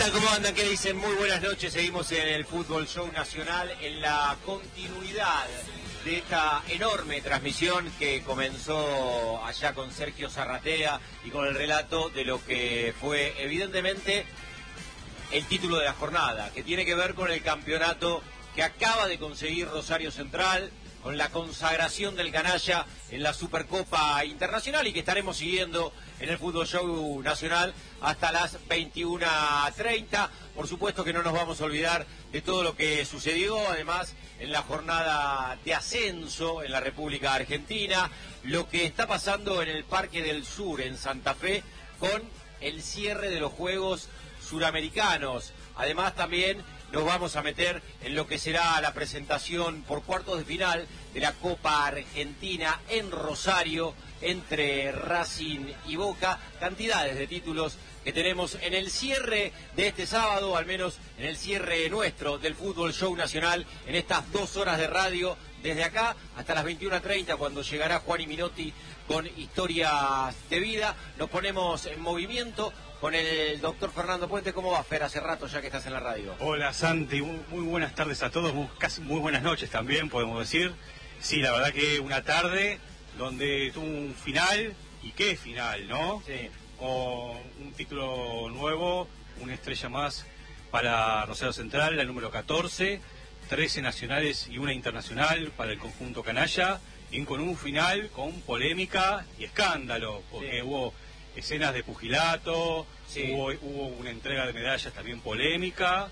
tal? ¿Cómo andan? ¿Qué dicen? Muy buenas noches. Seguimos en el Fútbol Show Nacional en la continuidad de esta enorme transmisión que comenzó allá con Sergio Zarratea y con el relato de lo que fue evidentemente el título de la jornada, que tiene que ver con el campeonato que acaba de conseguir Rosario Central, con la consagración del canalla en la Supercopa Internacional y que estaremos siguiendo en el Fútbol Show Nacional hasta las 21:30. Por supuesto que no nos vamos a olvidar de todo lo que sucedió, además, en la jornada de ascenso en la República Argentina, lo que está pasando en el Parque del Sur, en Santa Fe, con el cierre de los Juegos Suramericanos. Además, también nos vamos a meter en lo que será la presentación por cuartos de final de la Copa Argentina en Rosario entre Racing y Boca. Cantidades de títulos que tenemos en el cierre de este sábado, al menos en el cierre nuestro del Fútbol Show Nacional, en estas 2 horas de radio, desde acá hasta las 21:30, cuando llegará Juan y Minotti con Historias de Vida. Nos ponemos en movimiento con el doctor Fernando Puente. ¿Cómo va, Fer? Hace rato ya que estás en la radio. Hola, Santi, muy buenas tardes a todos, casi muy buenas noches también, podemos decir. Sí, la verdad que una tarde donde tuvo un final, y qué final, ¿no? Sí. Con un título nuevo, una estrella más para Rosario Central, la número 14, 13 nacionales y una internacional para el conjunto canalla, y con un final con polémica y escándalo, porque hubo escenas de pugilato, hubo una entrega de medallas también polémica,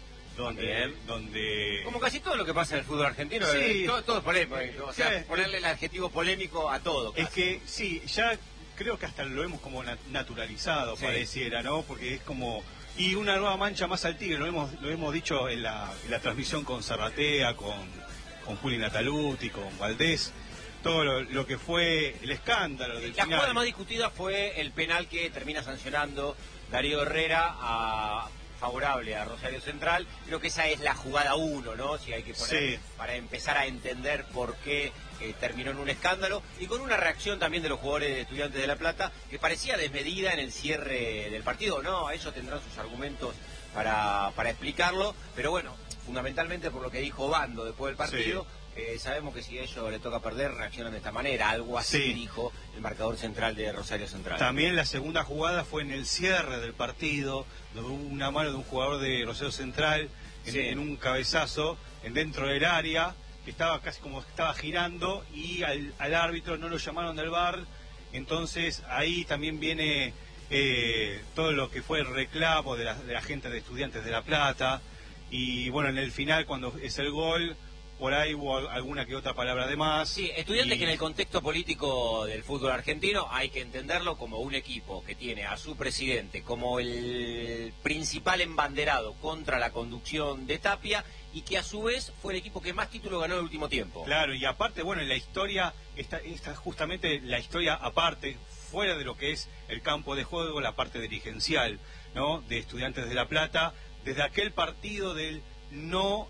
donde como casi todo lo que pasa en el fútbol argentino, todo es polémico, o sea, ponerle el adjetivo polémico a todo. Casi. Es que sí, ya creo que hasta lo hemos como naturalizado, pareciera, ¿no? Porque es como... Y una nueva mancha más al tigre, lo hemos dicho en la transmisión con Zarratea, con Juli Nataluti, con Valdés, todo lo que fue el escándalo del final. La jugada más discutida fue el penal que termina sancionando Darío Herrera favorable a Rosario Central. Creo que esa es la jugada 1, ¿no? Si hay que poner para empezar a entender por qué terminó en un escándalo, y con una reacción también de los jugadores de Estudiantes de La Plata que parecía desmedida en el cierre del partido. No, ellos tendrán sus argumentos para explicarlo, pero bueno, fundamentalmente por lo que dijo Bando después del partido. Sabemos que si a ellos le toca perder, reaccionan de esta manera. Algo así dijo el marcador central de Rosario Central. También la segunda jugada fue en el cierre del partido, donde hubo una mano de un jugador de Rosario Central en un cabezazo dentro del área, que estaba casi como estaba girando, y al árbitro no lo llamaron del VAR. Entonces ahí también viene todo lo que fue el reclamo de la gente de Estudiantes de La Plata. Y bueno, en el final, cuando es el gol, por ahí hubo alguna que otra palabra de más. Sí, Estudiantes que en el contexto político del fútbol argentino hay que entenderlo como un equipo que tiene a su presidente como el principal embanderado contra la conducción de Tapia, y que a su vez fue el equipo que más títulos ganó en el último tiempo. Claro, y aparte, bueno, en la historia, está justamente la historia aparte, fuera de lo que es el campo de juego, la parte dirigencial, ¿no? De Estudiantes de La Plata, desde aquel partido del no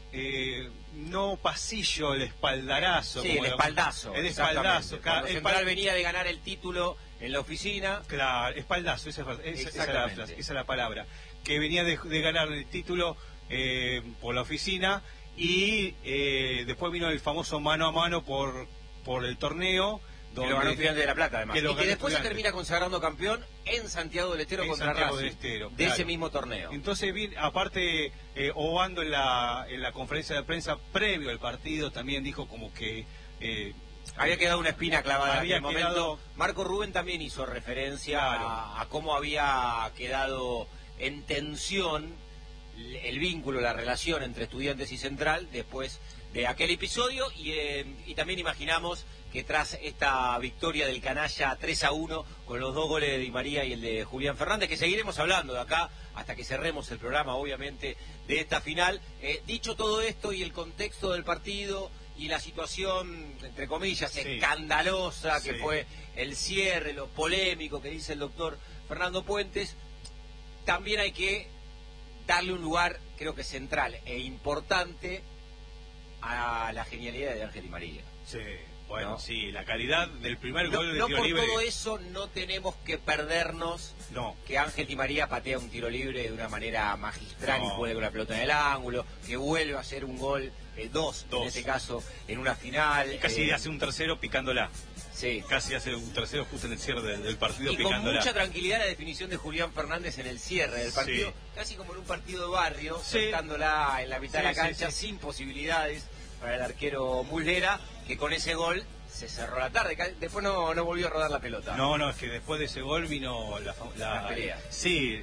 pasillo, el espaldarazo. Sí, el espaldazo. El espaldazo. Cuando Central venía de ganar el título en la oficina. Claro, espaldazo, esa es la palabra. Que venía de ganar el título por la oficina, y después vino el famoso mano a mano por el torneo. Que lo ganó Estudiantes de La Plata, además. Y que después se termina consagrando campeón en Santiago del Estero contra Racing, de ese mismo torneo. Entonces, aparte, Obando en la conferencia de prensa previo al partido también dijo como que... había quedado una espina clavada en aquel momento. Marco Rubén también hizo referencia a cómo había quedado en tensión el vínculo, la relación entre Estudiantes y Central después de aquel episodio, y también imaginamos que tras esta victoria del canalla 3-1 con los 2 goles de Di María y el de Julián Fernández, que seguiremos hablando de acá hasta que cerremos el programa, obviamente, de esta final. Dicho todo esto y el contexto del partido y la situación, entre comillas, escandalosa que fue el cierre, lo polémico que dice el doctor Fernando Puentes, también hay que darle un lugar, creo que central e importante, a la genialidad de Ángel Di María. Sí, Bueno, ¿no? sí, la calidad del primer gol de No tiro por libre. todo eso no tenemos que perdernos que Ángel Di María patea un tiro libre de una manera magistral y juega con la pelota en el ángulo, que vuelve a hacer un gol, dos en este caso, en una final. Y casi hace un tercero picándola. Sí. Casi hace un tercero justo en el cierre del partido y picándola. con mucha tranquilidad la definición de Julián Fernández en el cierre del partido, casi como en un partido de barrio, soltándola en la mitad de la cancha, sin posibilidades para el arquero Muslera, que con ese gol se cerró la tarde. Después no volvió a rodar la pelota. No, es que después de ese gol vino la pelea. Sí,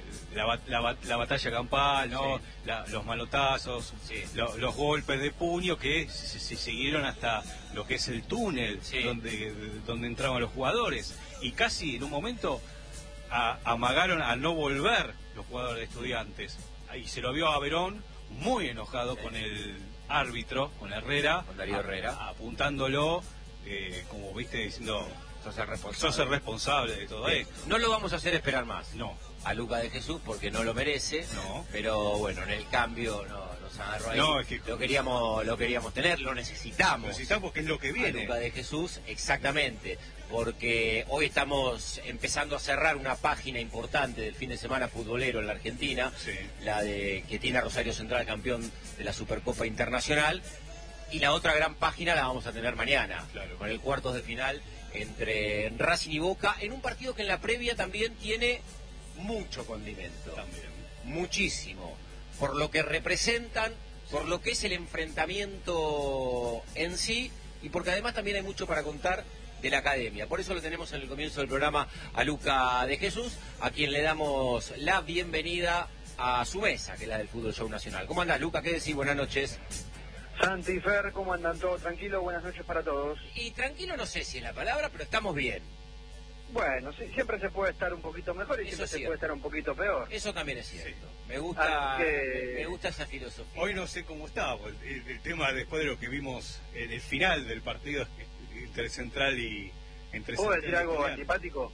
la batalla campal, ¿no? Los malotazos, los golpes de puño que se siguieron hasta lo que es el túnel donde entraban los jugadores. Y casi en un momento amagaron a no volver los jugadores de Estudiantes. Ahí se lo vio a Verón muy enojado con el árbitro, con Herrera, con Darío Herrera, apuntándolo, como viste, diciendo sos el responsable de todo esto. No lo vamos a hacer esperar más. No. A Luca de Jesús porque no lo merece. No. Pero bueno, en el cambio nos agarró ahí. No, es que lo queríamos tener, lo necesitamos. Lo necesitamos porque es lo que viene. A Luca de Jesús, exactamente. Porque hoy estamos empezando a cerrar una página importante del fin de semana futbolero en la Argentina, la de que tiene a Rosario Central campeón de la Supercopa Internacional, y la otra gran página la vamos a tener mañana, con el cuartos de final entre Racing y Boca, en un partido que en la previa también tiene mucho condimento, muchísimo, por lo que representan, por lo que es el enfrentamiento en sí, y porque además también hay mucho para contar de la academia. Por eso lo tenemos en el comienzo del programa a Luca de Jesús, a quien le damos la bienvenida a su mesa, que es la del Fútbol Show Nacional. ¿Cómo andás, Luca? ¿Qué decís? Buenas noches. Santi y Fer, ¿cómo andan? ¿Todo tranquilo? Buenas noches para todos. Y tranquilo no sé si es la palabra, pero estamos bien. Bueno, sí, siempre se puede estar un poquito mejor y siempre se puede estar un poquito peor. Eso también es cierto. Me gusta esa filosofía. Hoy no sé cómo está el tema después de lo que vimos en el final del partido entre Central y ¿Puedo decir algo antipático?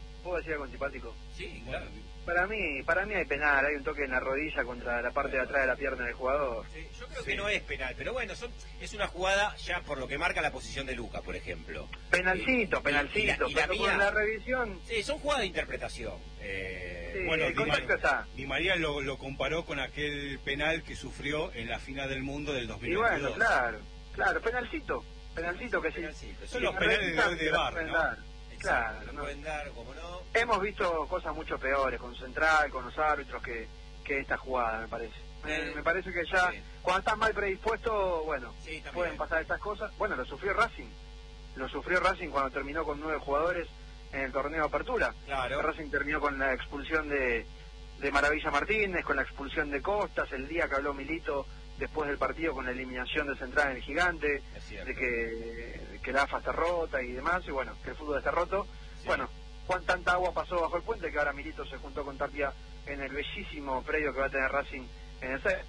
Sí, claro. Para mí hay penal, hay un toque en la rodilla contra la parte de atrás de la pierna del jugador. Sí, yo creo que no es penal, pero bueno, es una jugada ya por lo que marca la posición de Luca, por ejemplo. Penalcito, y la pero mía, con la revisión... Sí, son jugadas de interpretación. Bueno, Di María lo comparó con aquel penal que sufrió en la final del mundo del 2022. Y bueno, claro, penalcito que penalcito, son los penales de VAR, ¿no? Claro, no pueden dar, como no. Hemos visto cosas mucho peores con Central, con los árbitros que esta jugada, me parece. Me parece que ya, cuando estás mal predispuesto, bueno, pueden pasar estas cosas. Bueno, lo sufrió Racing cuando terminó con 9 jugadores en el torneo de apertura. Claro. Racing terminó con la expulsión de Maravilla Martínez, con la expulsión de Costas, el día que habló Milito después del partido con la eliminación de Central en el Gigante, de que la AFA está rota y demás, y bueno, que el fútbol está roto. Bueno, tanta agua pasó bajo el puente que ahora Milito se juntó con Tapia en el bellísimo predio que va a tener Racing en el set.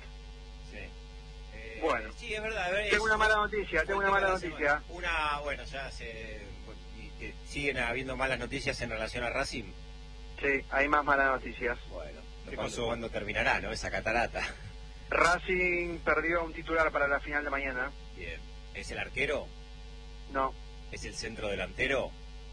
Bueno, sí, es verdad. Tengo una mala noticia. Bueno, ya siguen habiendo malas noticias en relación a Racing. Sí, hay más malas noticias. Bueno, ¿cuándo terminará, no? Esa catarata. Racing perdió un titular para la final de mañana. Bien. ¿Es el arquero? No. ¿Es el centro delantero?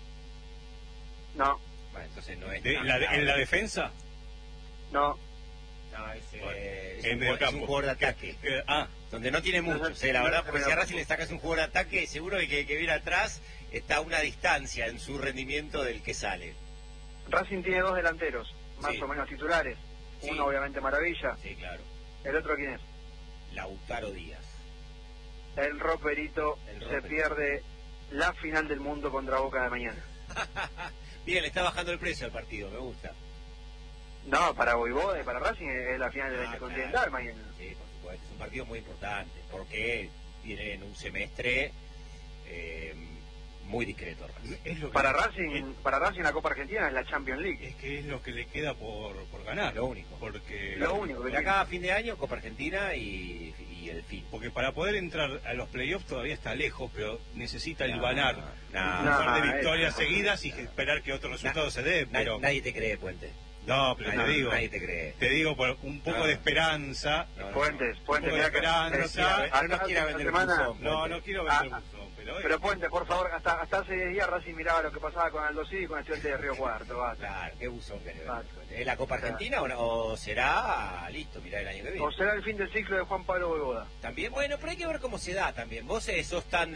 No. Bueno, entonces no es. ¿En la defensa? No. No, es un jugador de ataque. Donde no tiene muchos, la verdad, porque si a Racing le sacas un jugador de ataque, seguro que viene atrás está a una distancia en su rendimiento del que sale. Racing tiene 2 delanteros, más o menos titulares. Uno, obviamente, Maravilla. Sí, claro. ¿El otro quién es? Lautaro Díaz. El roperito se pierde la final del mundo contra Boca de mañana. Bien, le está bajando el precio al partido, me gusta. No, para Voivoda y para Racing es la final del Intercontinental mañana. Sí, por supuesto, es un partido muy importante, porque tienen un semestre muy discreto. Para Racing la Copa Argentina es la Champions League. Es que es lo que le queda por ganar. Lo único. Lo único. De acá a fin de año, Copa Argentina y el fin. Porque para poder entrar a los playoffs todavía está lejos, pero necesita ganar un par de victorias seguidas y esperar que otro resultado se dé. Pero nadie te cree, Puente. No, pero nadie te cree. Te digo por un poco de esperanza. Puentes, de esperanza. No quiero vender buzón. No quiero vender buzón. Pero Puente, por favor, hasta hace 10 días Racing miraba lo que pasaba con Aldo Civi y con Estudiante de Río Cuarto. Basta. Claro, qué buzón que ¿es la Copa Argentina o será, listo, mirá el año que viene? O será el fin del ciclo de Juan Pablo Voivoda. También, bueno, pero hay que ver cómo se da también. Vos sos tan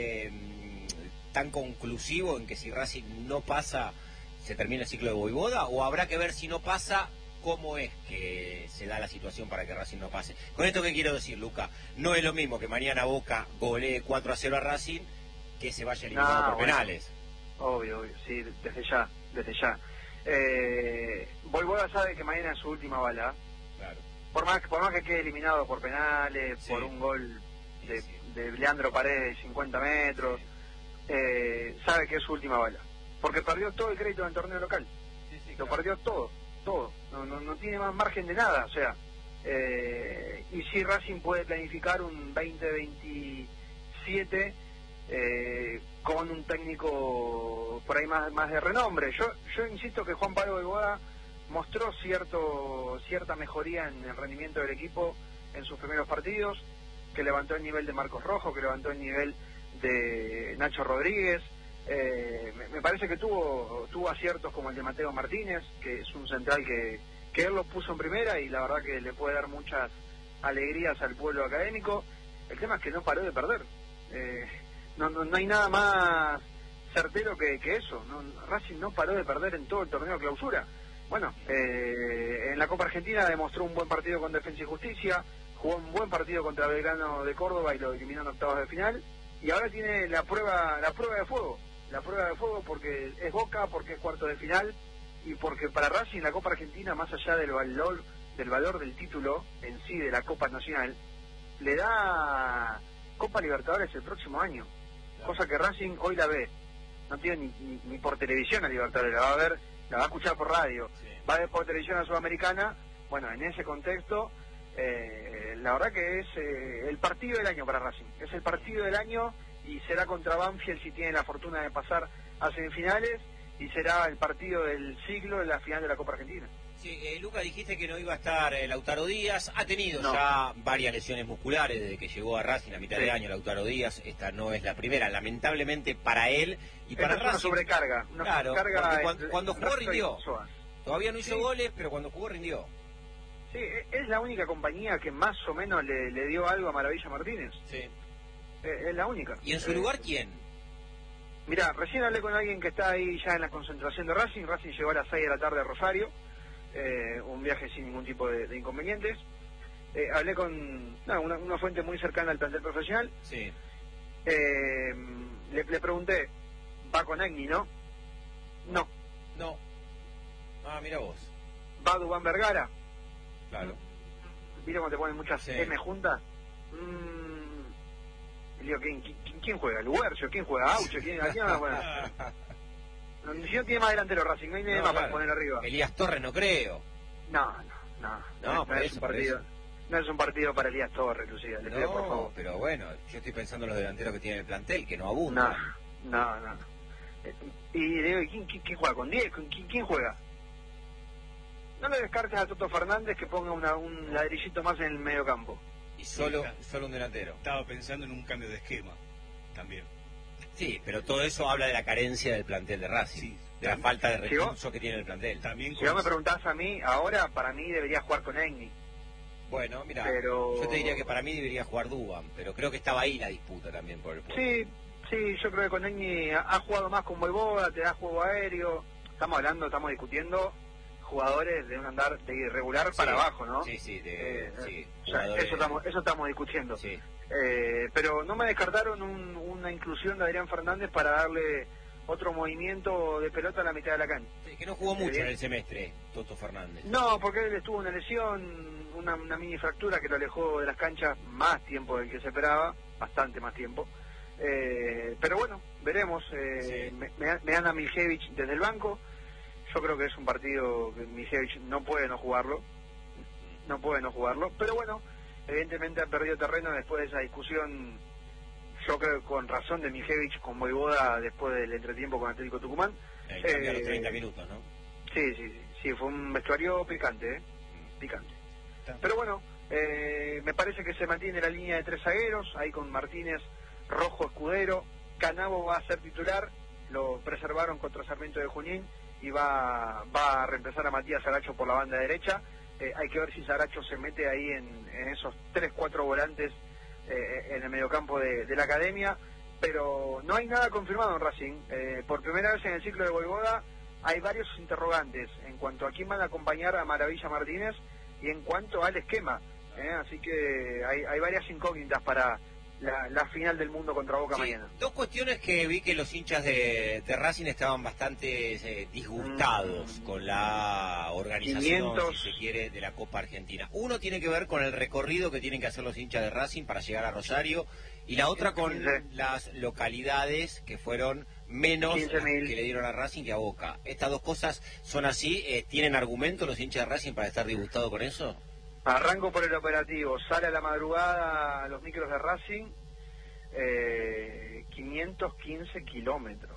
conclusivo en que si Racing no pasa, se termina el ciclo de Voivoda, o habrá que ver si no pasa, cómo es que se da la situación para que Racing no pase. Con esto, ¿qué quiero decir, Luca? No es lo mismo que mañana Boca golee 4-0 a Racing que se vaya eliminado por penales. Obvio, sí, desde ya. Voivoda sabe que mañana es su última bala. Claro. Por más que quede eliminado por penales, por un gol de Leandro Paredes de 50 metros, sabe que es su última bala. Porque perdió todo el crédito del torneo local. Lo perdió todo. No tiene más margen de nada, o sea, y si Racing puede planificar un 2027 con un técnico por ahí más de renombre. Yo insisto que Juan Pablo Voivoda mostró cierta mejoría en el rendimiento del equipo en sus primeros partidos, que levantó el nivel de Marcos Rojo, que levantó el nivel de Nacho Rodríguez. Me parece que tuvo aciertos como el de Mateo Martínez, que es un central que él lo puso en primera y la verdad que le puede dar muchas alegrías al pueblo académico. El tema es que no paró de perder. No hay nada más certero que eso. Racing no paró de perder en todo el torneo de clausura. Bueno, en la Copa Argentina demostró un buen partido con Defensa y Justicia, jugó un buen partido contra Belgrano de Córdoba y lo eliminó en octavos de final, y ahora tiene la prueba de fuego. La prueba de fuego porque es Boca, porque es cuarto de final, y porque para Racing la Copa Argentina, más allá del valor del título en sí de la Copa Nacional, le da Copa Libertadores el próximo año, cosa que Racing hoy la ve, no tiene ni por televisión a Libertadores, la va a escuchar por radio, va a ver por televisión a Sudamericana. Bueno, en ese contexto, la verdad que es el partido del año para Racing, es el partido del año, y será contra Banfield si tiene la fortuna de pasar a semifinales, y será el partido del siglo en la final de la Copa Argentina. Sí, Luca, dijiste que no iba a estar Lautaro Díaz, ha tenido ya varias lesiones musculares desde que llegó a Racing a mitad de año. Lautaro Díaz, esta no es la primera, lamentablemente para él y para Racing. Una sobrecarga, cuando jugó rindió, todavía no hizo goles, pero cuando jugó rindió. Sí, es la única compañía que más o menos le dio algo a Maravilla Martínez. Sí. Es la única. ¿Y en su lugar quién? Mirá, recién hablé con alguien que está ahí ya en la concentración de Racing. Racing llegó a las 6 de la tarde a Rosario, un viaje sin ningún tipo de inconvenientes. Hablé con una fuente muy cercana al plantel profesional. Sí. Le pregunté, ¿va con Egni, no? No. Ah, mira vos. ¿Va Dubán Vergara? Claro. ¿Viste cómo te ponen muchas M juntas? Le digo, ¿quién juega? ¿Luercio? ¿Quién juega? ¿Aucho? ¿A quién van a poner? Si no tiene más delantero Racing, no hay nadie más para poner arriba. Elías Torres no creo. No es un partido. No es un partido para Elías Torres, Lucía, le pido por favor. Pero bueno, yo estoy pensando en los delanteros que tiene el plantel, que no abundan. No. Y le digo, ¿quién juega? ¿Con 10? ¿Quién juega? No le descartes a Toto Fernández que ponga un ladrillito más en el medio campo. Y solo un delantero. Estaba pensando en un cambio de esquema también. Sí, pero todo eso habla de la carencia del plantel de Racing, de la falta de recursos que tiene el plantel. También si vos me preguntás a mí, ahora para mí debería jugar con Egni. Bueno, mira, yo te diría que para mí debería jugar Duban, pero creo que estaba ahí la disputa también por el puesto. Sí, yo creo que con Egni ha jugado más con Voivoda, te da juego aéreo. Estamos discutiendo jugadores de un andar de irregular para abajo, ¿no? Sí, eso estamos discutiendo. Sí. Pero no me descartaron una inclusión de Adrián Fernández para darle otro movimiento de pelota a la mitad de la cancha. Sí, que no jugó mucho en el semestre, Toto Fernández. No, porque él estuvo una lesión, una mini fractura que lo alejó de las canchas más tiempo del que se esperaba, bastante más tiempo. Pero bueno, veremos. Me dan a Miljevich desde el banco. Yo creo que es un partido que Miljevich no puede no jugarlo. Pero bueno, evidentemente ha perdido terreno después de esa discusión, yo creo que con razón, de Miljevich con Voivoda después del entretiempo con Atlético Tucumán. Cambió a los 30 minutos, ¿no? Sí, fue un vestuario picante, picante. Pero bueno, me parece que se mantiene la línea de 3 zagueros, ahí con Martínez, Rojo, Escudero, Canavo va a ser titular, lo preservaron contra Sarmiento de Junín y va a reemplazar a Matías Saracho por la banda derecha. Hay que ver si Saracho se mete ahí en esos 3-4 volantes en el mediocampo de la academia, pero no hay nada confirmado en Racing. Por primera vez en el ciclo de Voivoda hay varios interrogantes en cuanto a quién van a acompañar a Maravilla Martínez y en cuanto al esquema. Así que hay varias incógnitas para la final del mundo contra Boca mañana. Dos cuestiones que vi que los hinchas de Racing estaban bastante disgustados con la organización, si se quiere, de la Copa Argentina. Uno tiene que ver con el recorrido que tienen que hacer los hinchas de Racing para llegar a Rosario, y la otra con las localidades que fueron menos que le dieron a Racing que a Boca. ¿Estas dos cosas son así? ¿Tienen argumento los hinchas de Racing para estar disgustados con eso? Arranco por el operativo. Sale a la madrugada los micros de Racing, 515 kilómetros.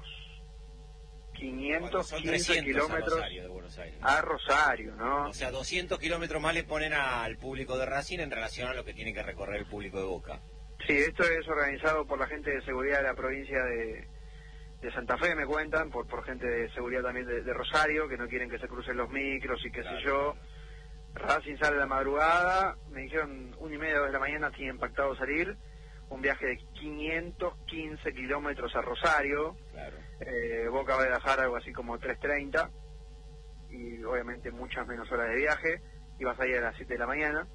515 kilómetros a Rosario, de Buenos Aires. A Rosario, ¿no? O sea, 200 kilómetros más le ponen al público de Racing en relación a lo que tiene que recorrer el público de Boca. Sí, esto es organizado por la gente de seguridad de la provincia de Santa Fe, me cuentan, por gente de seguridad también de Rosario, que no quieren que se crucen los micros y qué sé yo. Racing sale a la madrugada, me dijeron 1:30, 2 de la mañana tienen pactado salir, un viaje de 515 kilómetros a Rosario. Claro. Boca va a dejar algo así como 3:30 y obviamente muchas menos horas de viaje, y va a salir a las 7 de la mañana.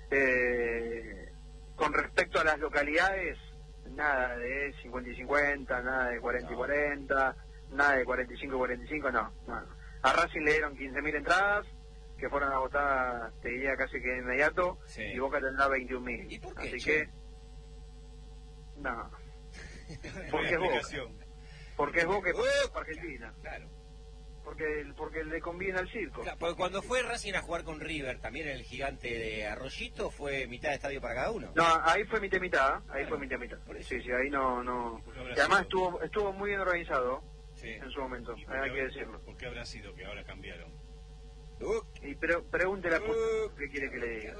Con respecto a las localidades, nada de 50 y 50, nada de 40 y 40, nada de 45 y 45, no. A Racing le dieron 15.000 entradas, que fueron agotadas, te diría casi que de inmediato, y Boca tendrá 21.000. ¿Y por qué? Así que, no. Porque es Boca. Porque es Boca y porque es Argentina. Claro. Porque le conviene al circo. Claro, porque cuando fue Racing a jugar con River, también el gigante de Arroyito, fue mitad de estadio para cada uno. No, ahí fue mitad, fue mitad. Sí, ahí no. Y además estuvo muy bien organizado en su momento, hay que decirlo. ¿Por qué habrá sido que ahora cambiaron? Y pregúntele a qué quiere que le diga.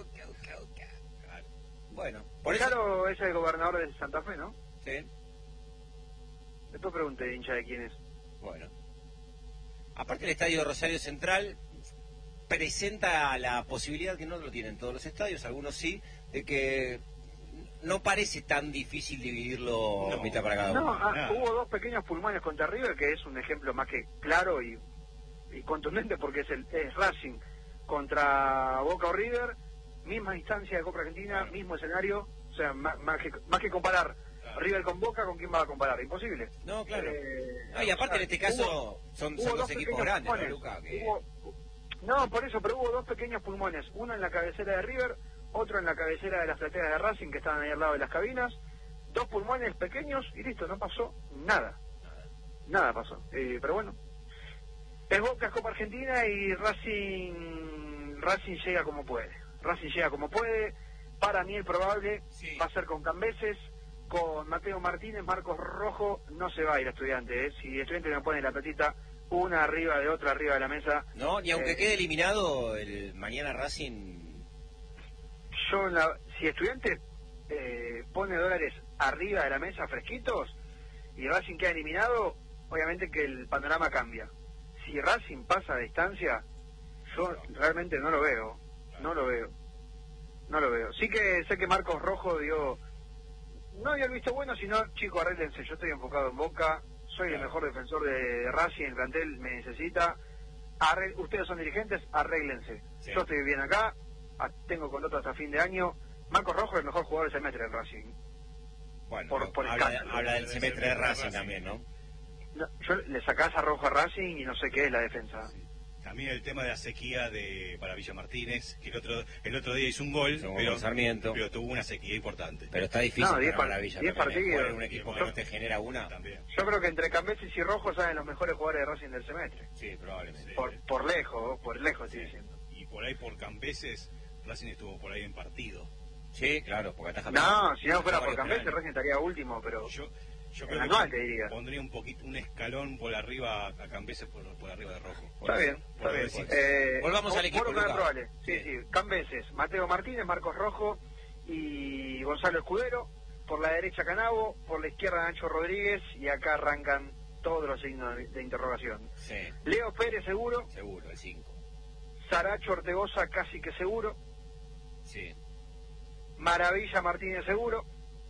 Bueno, por claro, es el gobernador de Santa Fe, ¿no? Sí. Después pregunté, hincha de quién es. Bueno. Aparte, el estadio de Rosario Central presenta la posibilidad, que no lo tienen todos los estadios, algunos sí, de que no parece tan difícil dividirlo mitad para cada uno. Hubo dos pequeños pulmones contra River, que es un ejemplo más que claro y contundente, porque es Racing contra Boca o River, misma instancia de Copa Argentina, mismo escenario, o sea, más que comparar River con Boca, ¿con quién va a comparar? Imposible. No, claro. Y aparte en este caso son dos equipos grandes, ¿no, Luca? No, por eso, pero hubo dos pequeños pulmones, uno en la cabecera de River, otro en la cabecera de las plateas de Racing, que estaban ahí al lado de las cabinas, dos pulmones pequeños y listo, no pasó nada pasó. Pero bueno, es Boca, es Copa Argentina, y Racing llega como puede. Para mí el probable va a ser con Cambeses, con Mateo Martínez, Marcos Rojo. No se va a ir a Estudiantes, si Estudiantes me pone la platita una arriba de otra arriba de la mesa. No, ni aunque quede eliminado el mañana Racing. Si Estudiantes pone dólares arriba de la mesa fresquitos y Racing queda eliminado, obviamente que el panorama cambia. Si Racing pasa a distancia, yo realmente no lo veo. Sí que sé que Marcos Rojo no dio el visto bueno, sino, chicos, arréglense, yo estoy enfocado en Boca, soy el mejor defensor de Racing, el plantel me necesita, ustedes son dirigentes, arréglense. Yo estoy bien acá, tengo contrato hasta fin de año. Marcos Rojo es el mejor jugador del semestre en Racing. Bueno, habla del semestre de Racing también, ¿no? Yo le sacás a Rojo a Racing y no sé qué es la defensa. Sí. También el tema de la sequía para Villa Martínez, que el otro día hizo un gol, pero tuvo una sequía importante. Pero está difícil para Villa 10 partidos. Un equipo que no te genera una. También. Yo creo que entre Cambeses y Rojo salen los mejores jugadores de Racing del semestre. Sí, probablemente. Por lejos estoy diciendo. Y por ahí, por Cambeses, Racing estuvo por ahí en partido. Sí, claro, porque ataja. No, si no fuera por Cambeses, Racing estaría último, pero... Yo creo anual, que te diría. Pondría un escalón por arriba a Cambeses por arriba de Rojo. Está bien. Volvamos al equipo. Probable. Sí. Cambeses, Mateo Martínez, Marcos Rojo y Gonzalo Escudero. por la derecha Canavo, por la izquierda Nacho Rodríguez, y acá arrancan todos los signos de interrogación. Sí. Leo Pérez seguro. Seguro, el 5. Saracho Ortegoza casi que seguro. Sí. Maravilla Martínez seguro.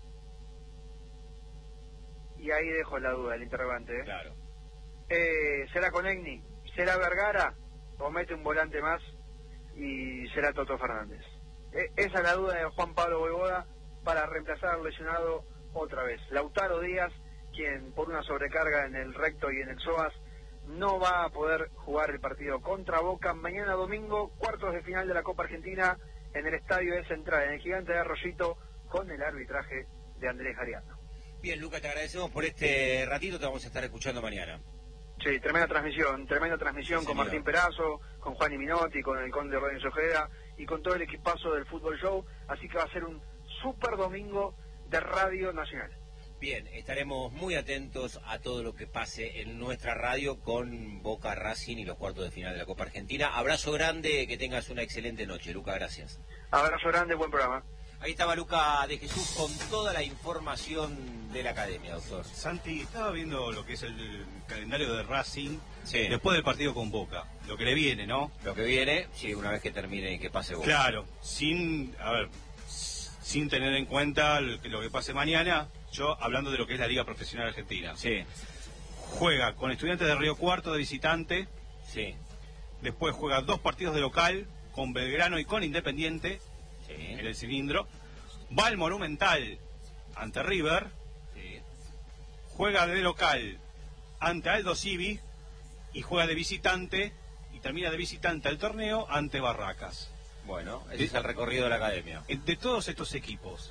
Y ahí dejo la duda, el interrogante. Claro. ¿Será Conegni? ¿Será Vergara? ¿O mete un volante más? Y será Toto Fernández. Esa es la duda de Juan Pablo Vojvoda para reemplazar al lesionado otra vez. Lautaro Díaz, quien por una sobrecarga en el recto y en el psoas no va a poder jugar el partido contra Boca mañana domingo, cuartos de final de la Copa Argentina en el Estadio de Central, en el Gigante de Arroyito, con el arbitraje de Andrés Ariano. Bien, Lucas, te agradecemos por este ratito, te vamos a estar escuchando mañana. Sí, tremenda transmisión con Martín Perazo, con Juan Minotti, con el Conde Rodríguez Ojeda y con todo el equipazo del Fútbol Show, así que va a ser un super domingo de Radio Nacional. Bien, estaremos muy atentos a todo lo que pase en nuestra radio con Boca, Racing y los cuartos de final de la Copa Argentina. Abrazo grande, que tengas una excelente noche, Luca, gracias. Abrazo grande, buen programa. Ahí estaba Luca de Jesús con toda la información de la academia, doctor. Santi, estaba viendo lo que es el calendario de Racing, sí, después del partido con Boca, lo que le viene, ¿no? Lo que viene, sí, una vez que termine y que pase Boca. Claro, sin tener en cuenta lo que pase mañana, yo hablando de lo que es la Liga Profesional Argentina. Sí. Juega con Estudiantes de Río Cuarto de visitante. Sí. Después juega 2 partidos de local, con Belgrano y con Independiente, sí, en el cilindro. Va al Monumental ante River. Sí. Juega de local ante Aldo Civi y juega de visitante y termina de visitante al torneo ante Barracas. Bueno, ese es el recorrido de la academia. De todos estos equipos,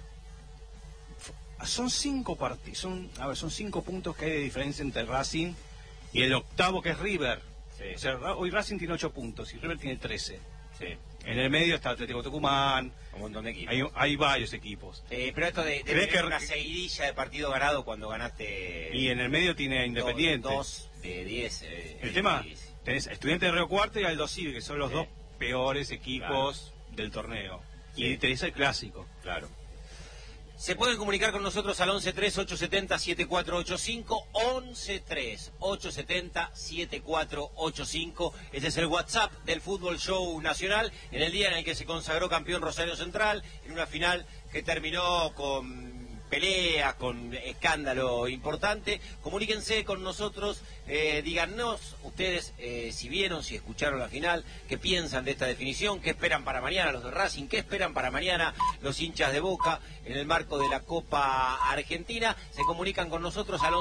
son 5 partidos, son 5 puntos que hay de diferencia entre Racing y el octavo, que es River. Sí. O sea, hoy Racing tiene 8 puntos y River tiene 13. Sí. En el medio está Atlético Tucumán. Un montón de equipos. Hay varios equipos. Pero esto de tener una seguidilla de partido ganado cuando ganaste... Y en el medio tiene Independiente. 2 de 10. El tema, tenés Estudiantes de Río Cuarto y Aldo Civi, que son los dos peores equipos del torneo. Sí. Y tenés el clásico. Claro. Se pueden comunicar con nosotros al 11-3-870-7485, 11-3-870-7485. Ese es el WhatsApp del Fútbol Show Nacional, en el día en el que se consagró campeón Rosario Central, en una final que terminó con pelea, con escándalo importante. Comuníquense con nosotros, díganos ustedes si vieron, si escucharon la final, qué piensan de esta definición, qué esperan para mañana los de Racing, qué esperan para mañana los hinchas de Boca en el marco de la Copa Argentina. Se comunican con nosotros al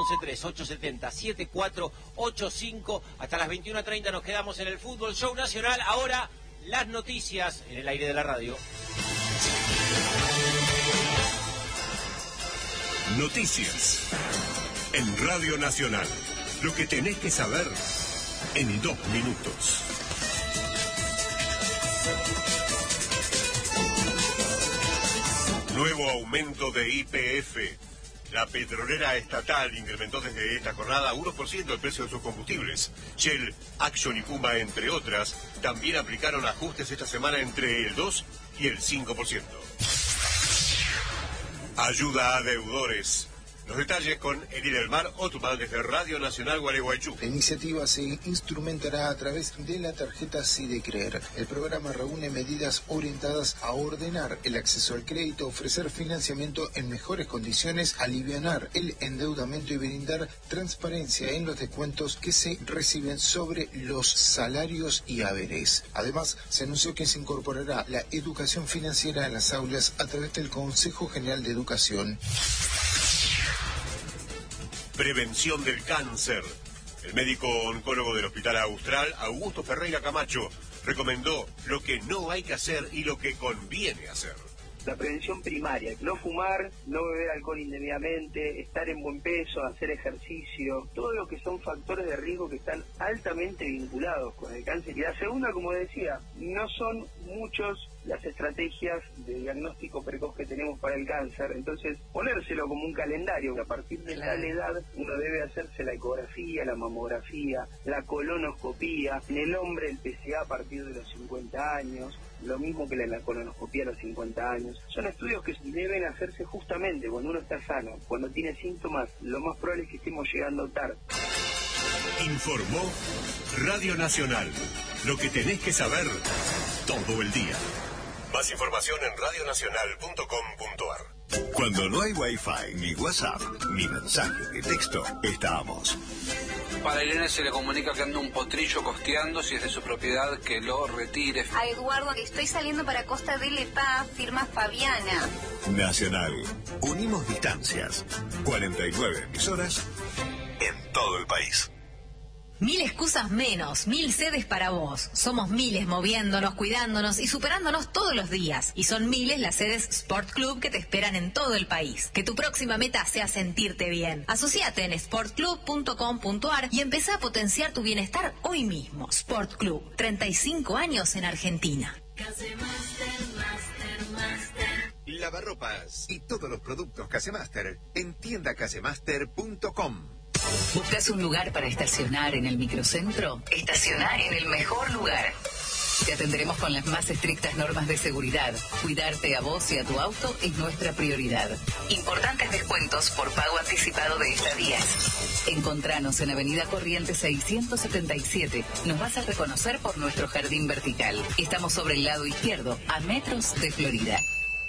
11-3-870-7485. Hasta las 21:30 nos quedamos en el Fútbol Show Nacional. Ahora las noticias en el aire de la radio. Noticias en Radio Nacional. Lo que tenés que saber en 2 minutos. Nuevo aumento de YPF. La petrolera estatal incrementó desde esta jornada 1% el precio de sus combustibles. Shell, Action y Puma, entre otras, también aplicaron ajustes esta semana entre el 2 y el 5%. Ayuda a deudores. Los detalles con Elíder Otumal desde Radio Nacional Gualeguaychú. La iniciativa se instrumentará a través de la tarjeta SIDECREER. El programa reúne medidas orientadas a ordenar el acceso al crédito, ofrecer financiamiento en mejores condiciones, alivianar el endeudamiento y brindar transparencia en los descuentos que se reciben sobre los salarios y haberes. Además, se anunció que se incorporará la educación financiera en las aulas a través del Consejo General de Educación. Prevención del cáncer. El médico oncólogo del Hospital Austral, Augusto Ferreira Camacho, recomendó lo que no hay que hacer y lo que conviene hacer. La prevención primaria, no fumar, no beber alcohol indebidamente, estar en buen peso, hacer ejercicio, todo lo que son factores de riesgo que están altamente vinculados con el cáncer. Y la segunda, como decía, no son muchos las estrategias de diagnóstico precoz que tenemos para el cáncer, entonces ponérselo como un calendario, que a partir de tal edad uno debe hacerse la ecografía, la mamografía, la colonoscopía, en el hombre el PSA a partir de los 50 años, lo mismo que la colonoscopía a los 50 años. Son estudios que deben hacerse justamente cuando uno está sano. Cuando tiene síntomas, lo más probable es que estemos llegando tarde. Informó Radio Nacional. Lo que tenés que saber todo el día. Más información en radionacional.com.ar. Cuando no hay Wi-Fi, ni WhatsApp, ni mensaje de texto, estamos. Para Irene se le comunica que anda un potrillo costeando, si es de su propiedad, que lo retire. A Eduardo, estoy saliendo para Costa del Epá, firma Fabiana. Nacional. Unimos distancias. 49 emisoras en todo el país. 1000 excusas menos, 1000 sedes para vos. Somos miles moviéndonos, cuidándonos y superándonos todos los días. Y son miles las sedes Sport Club que te esperan en todo el país. Que tu próxima meta sea sentirte bien. Asociate en sportclub.com.ar y empezá a potenciar tu bienestar hoy mismo. Sport Club, 35 años en Argentina. Lavarropas y todos los productos Casemaster en tiendacasemaster.com. ¿Buscas un lugar para estacionar en el microcentro? Estacioná en el mejor lugar. Te atenderemos con las más estrictas normas de seguridad. Cuidarte a vos y a tu auto es nuestra prioridad. Importantes descuentos por pago anticipado de estadías. Encontranos en Avenida Corrientes 677. Nos vas a reconocer por nuestro jardín vertical. Estamos sobre el lado izquierdo, a metros de Florida.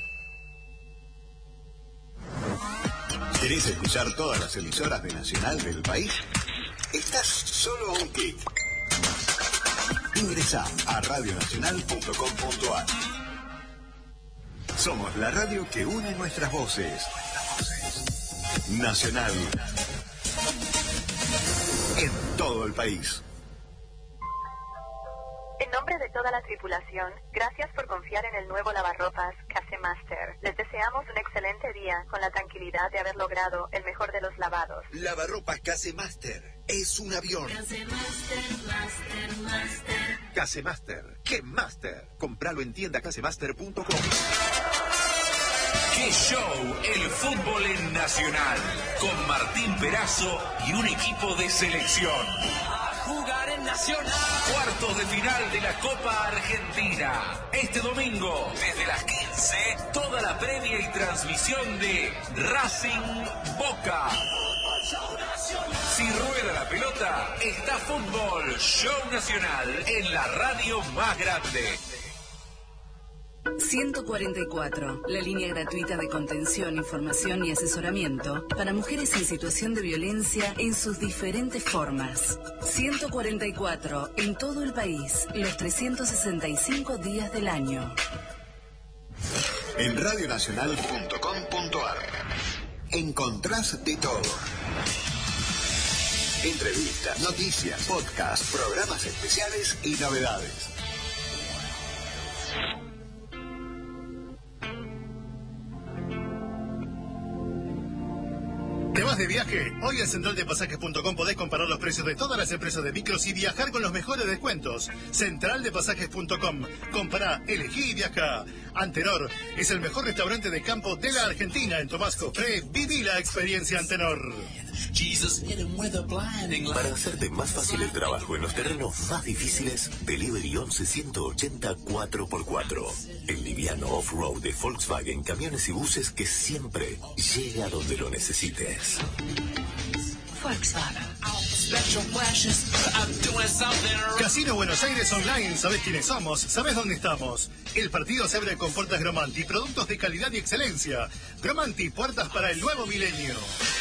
¿Querés escuchar todas las emisoras de Nacional del país? Estás solo a un clic. Ingresá a radionacional.com.ar. Somos la radio que une nuestras voces. Nacional. En todo el país. En nombre de toda la tripulación, gracias por confiar en el nuevo lavarropas Casemaster. Les deseamos un excelente día con la tranquilidad de haber logrado el mejor de los lavados. Lavarropas Casemaster es un avión. Casemaster, ¡qué master! Compralo en tiendacasemaster.com. ¡Qué show! El fútbol en Nacional, con Martín Perazo y un equipo de selección. Jugar en Nacional. Cuartos de final de la Copa Argentina. Este domingo, desde las 15, toda la previa y transmisión de Racing Boca. Si rueda la pelota, está Fútbol Show Nacional en la radio más grande. 144, la línea gratuita de contención, información y asesoramiento para mujeres en situación de violencia en sus diferentes formas. 144, en todo el país, los 365 días del año. En radionacional.com.ar encontrás de todo. Entrevistas, noticias, podcasts, programas especiales y novedades. ¿Te vas de viaje? Hoy en centraldepasajes.com podés comparar los precios de todas las empresas de micros y viajar con los mejores descuentos. Centraldepasajes.com. Comprá, elegí y viajá. Antenor es el mejor restaurante de campo de la Argentina. En Tomás Cofré, viví la experiencia Antenor. Para hacerte más fácil el trabajo en los terrenos más difíciles, Delivery 11-180 4x4. El liviano off-road de Volkswagen, camiones y buses que siempre llega donde lo necesites. Volkswagen. Casino Buenos Aires Online. ¿Sabés quiénes somos? ¿Sabés dónde estamos? El partido se abre con puertas Gromanti, productos de calidad y excelencia. Gromanti, puertas para el nuevo milenio.